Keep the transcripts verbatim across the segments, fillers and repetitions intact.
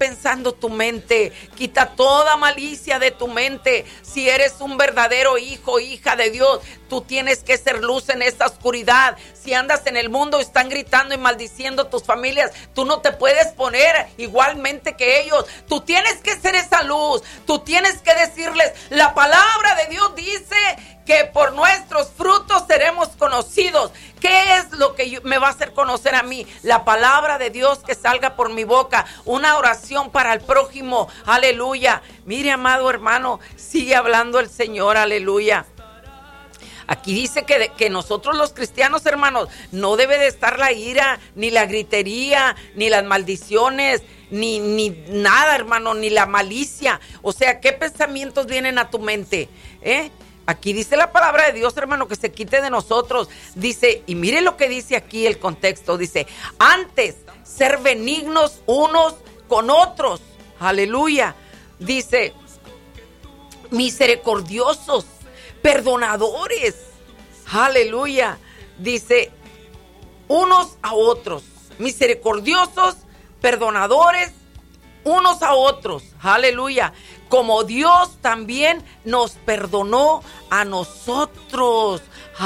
pensando tu mente. Quita toda malicia de tu mente. Si eres un verdadero hijo, hija de Dios, tú tienes que ser luz en esta oscuridad. Si andas en el mundo y están gritando y maldiciendo tus familias, tú no te puedes poner igualmente que ellos. Tú tienes que ser esa luz. Tú tienes que decirles, la palabra de Dios dice que por nuestros frutos seremos conocidos. ¿Qué es lo que yo, me va a hacer conocer a mí? La palabra de Dios que salga por mi boca. Una oración para el prójimo. Aleluya. Mire, amado hermano, sigue hablando el Señor. Aleluya. Aquí dice que, que nosotros los cristianos, hermanos, no debe de estar la ira, ni la gritería, ni las maldiciones, ni, ni nada, hermano, ni la malicia. O sea, ¿qué pensamientos vienen a tu mente? ¿Eh? Aquí dice la palabra de Dios, hermano, que se quite de nosotros. Dice, y mire lo que dice aquí el contexto. Dice, antes, ser benignos unos con otros. Aleluya. Dice, misericordiosos, perdonadores. Aleluya. Dice, unos a otros. Misericordiosos, perdonadores, unos a otros. Aleluya. Como Dios también nos perdonó a nosotros.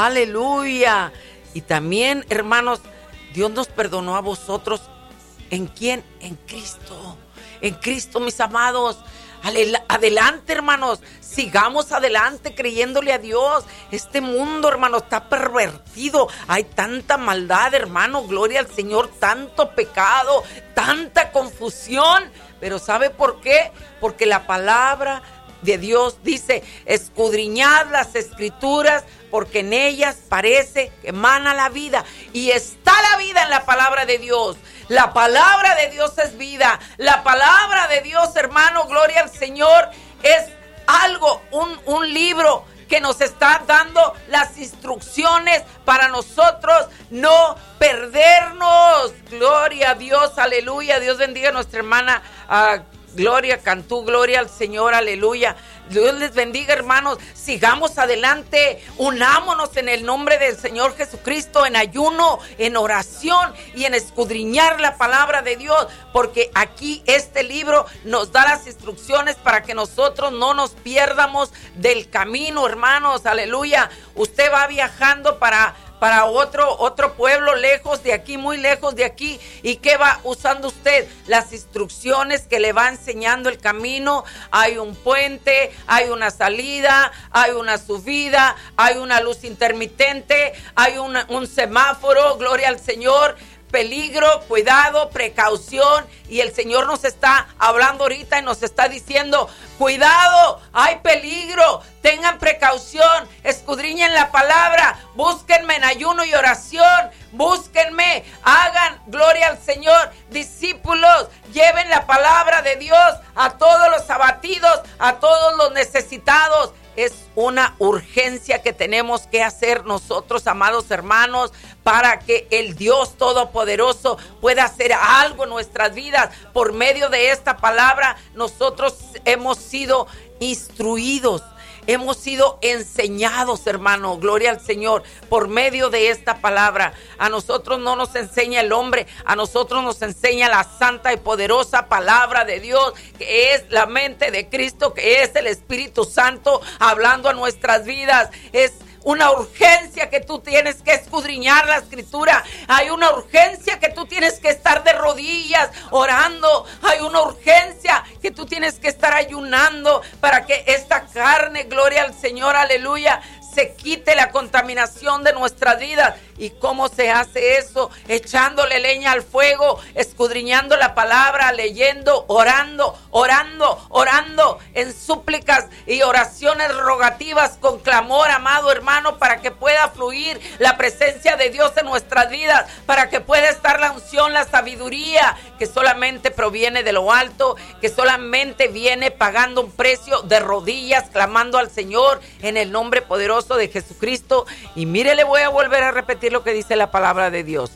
Aleluya. Y también, hermanos, Dios nos perdonó a vosotros. ¿En quién? En Cristo. En Cristo, mis amados. Adelante, hermanos, sigamos adelante creyéndole a Dios. Este mundo, hermano, está pervertido. Hay tanta maldad, hermano, gloria al Señor, tanto pecado, tanta confusión. Pero ¿sabe por qué? Porque la palabra de Dios dice, escudriñad las escrituras, porque en ellas parece que emana la vida. Y está la vida en la palabra de Dios. La palabra de Dios es vida. La palabra de Dios, hermano, gloria al Señor, es algo, un, un libro que nos está dando las instrucciones para nosotros no perdernos. Gloria a Dios, aleluya. Dios bendiga a nuestra hermana uh, Gloria Cantú, gloria al Señor, aleluya. Dios les bendiga, hermanos. Sigamos adelante, unámonos en el nombre del Señor Jesucristo, en ayuno, en oración y en escudriñar la palabra de Dios, porque aquí este libro nos da las instrucciones para que nosotros no nos pierdamos del camino, hermanos, aleluya. Usted va viajando para... para otro, otro pueblo lejos de aquí, muy lejos de aquí. ¿Y qué va usando usted? Las instrucciones que le va enseñando el camino. Hay un puente, hay una salida, hay una subida, hay una luz intermitente, hay una, un semáforo, gloria al Señor. Peligro, cuidado, precaución. Y el Señor nos está hablando ahorita y nos está diciendo, cuidado, hay peligro, tengan precaución, escudriñen la palabra, búsquenme en ayuno y oración, búsquenme, hagan, gloria al Señor, discípulos, lleven la palabra de Dios a todos los abatidos, a todos los necesitados. Es una urgencia que tenemos que hacer nosotros, amados hermanos, para que el Dios Todopoderoso pueda hacer algo en nuestras vidas. Por medio de esta palabra, nosotros hemos sido instruidos. Hemos sido enseñados, hermano, gloria al Señor, por medio de esta palabra. A nosotros no nos enseña el hombre, a nosotros nos enseña la santa y poderosa palabra de Dios, que es la mente de Cristo, que es el Espíritu Santo hablando a nuestras vidas. Es una urgencia que tú tienes que escudriñar la escritura. Hay una urgencia que tú tienes que estar de rodillas orando. Hay una urgencia que tú tienes que estar ayunando para que esta carne, gloria al Señor, aleluya, se quite la contaminación de nuestras vidas. ¿Y cómo se hace eso? Echándole leña al fuego, escudriñando la palabra, leyendo, orando, orando, orando en súplicas y oraciones rogativas con clamor, amado hermano, para que pueda fluir la presencia de Dios en nuestras vidas, para que pueda estar la unción, la sabiduría que solamente proviene de lo alto, que solamente viene pagando un precio de rodillas, clamando al Señor en el nombre poderoso de Jesucristo. Y mire, le voy a volver a repetir lo que dice la palabra de Dios.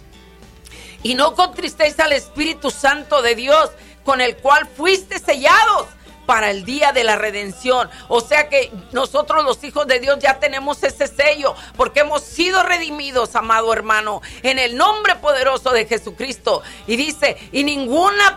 Y no contristéis al Espíritu Santo de Dios, con el cual fuiste sellados para el día de la redención. O sea que nosotros los hijos de Dios ya tenemos ese sello, porque hemos sido redimidos, amado hermano, en el nombre poderoso de Jesucristo. Y dice, y ninguna